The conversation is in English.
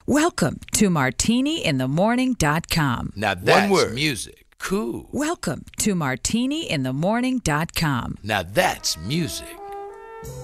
Welcome to martiniinthemorning.com. Now that's One word. music. Cool. Welcome to martiniinthemorning.com. Now that's music.